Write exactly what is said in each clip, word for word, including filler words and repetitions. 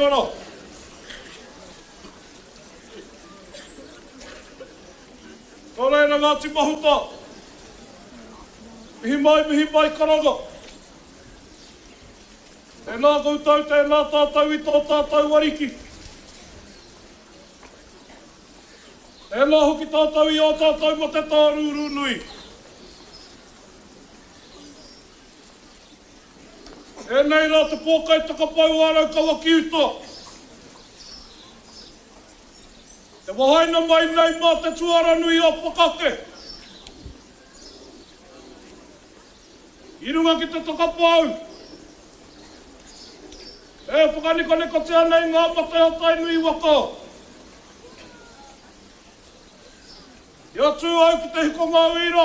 ora. Tōrei na ngāti mahuta. Mihi mai, mihi mai karanga. Tēnā koutou, tēnā tātou i tō tātou wariki. Tēnā hoki tātou i o tātou mo te tārūru nui. E nei rā te pōkai takapau ārau kawa ki uta. Te wahaina mai nei mā te tuara nui o pakake. I runga ki te takapau. E whakanika tea nei ngā mateo nui waka. Ia tū au ki te hiko ngā wira.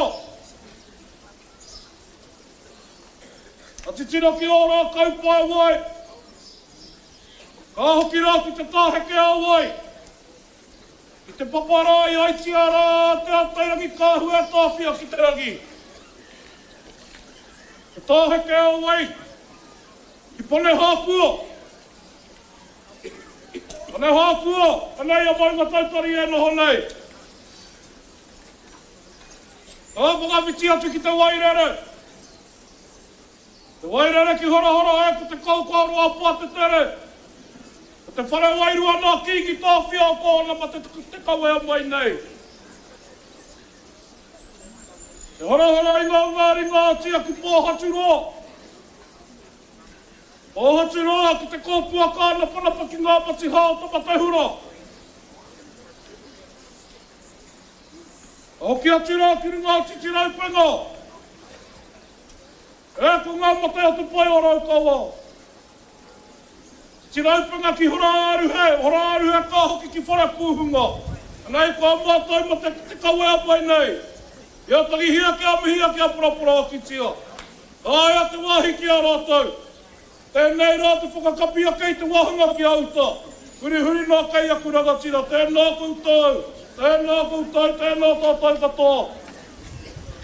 A titira ki ora kaupā wai. Ka hoki rā ki te tāheke a wai. Ki te paparai aiti ara te atairangi ka hua tāwhia ki te rangi. Te tāheke a wai. Ki pane hākua. Pane hākua. Anei a maunga tautari e noho nei. Ka whakawhiti atu ki te wairere. Te wairere ki hora hora e ko te kaukauro a pā te tere. Ko te whare wairua nā ki ki tāwhia o kōna ma te, te kawea mai nei. Te hora hora i ngā ngāri ngā tia ki pōhatu roa. Pōhatu roa ki te kōpua kāna panapa ki ngā pati hao tapa te hura. Hoki atu rā ki runga titi raupenga. E ko ngā mate o te pai o raukawa. Titi raupenga ki hora aruhe, hora aruhe ka hoki ki whare pūhunga. Nei ko a mātou ma te, te kawea pai nei. Ia tagi hia ki a mihia ki a purapura o ki tia. Ai a te wahi ki a rātou. Tēnei rā te whakakapia kei te wahanga ki auta. Huri huri nā kei aku rangatira. Tēnā koutou. Tēnā koutou, tēnā tātou katoa.